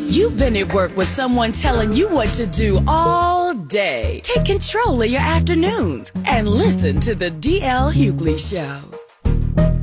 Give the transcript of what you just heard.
You've been at work with someone telling you what to do all day. Take control of your afternoons and listen to the D.L. Hughley Show.